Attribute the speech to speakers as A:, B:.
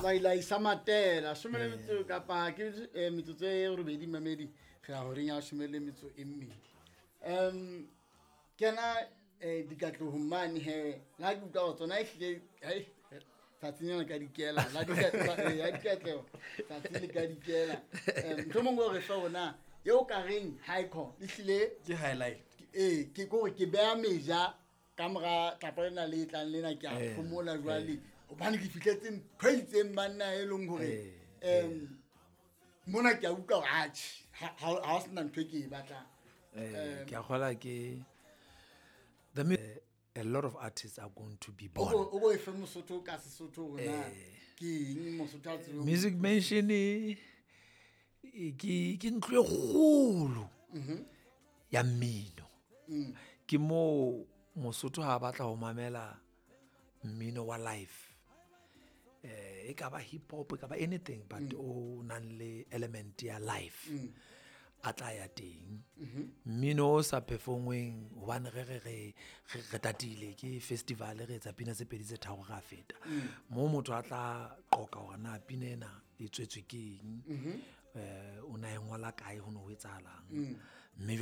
A: Baila isamatela shumele mitso kapa ke mitsotso e robedi mamedi ga go renya shumele mitso e mmedi kena dikatlo humane he la ke utlwa tsona e hai tsatsinyana ka dikela la dikatlo tsatsile ka dikela mthomongwe re fa ona yo ka reng haiko lihlile
B: ke highlight
A: ke go ke bea meja ka mora tlapana le tlang lena ke a phomola jwale obane ke fihletse ntshwaitseng banna e leng hore mona ke a utlwa atshi ha se nna ntwe ke e batlang
C: ke a gola ke a lot of artists are going to be born.
A: O go efe Mosotho ka Sesotho rona ke eng Mosotho a tswe
C: Music mention ke ntlo e kgolo ya mmino ke mo Mosotho ha batla ho mamela mmino wa live e ka ba hip hop e ka ba anything but o nang le element ya live a tla ya teng mmino o sa performing hobane re tatile ke festival re etsa pina tse pedi tse tharo ga feta mo motho a tla qoka hore na pina ena e tswetswe ke eng o na e ngola kae ho no ho etsahalang mme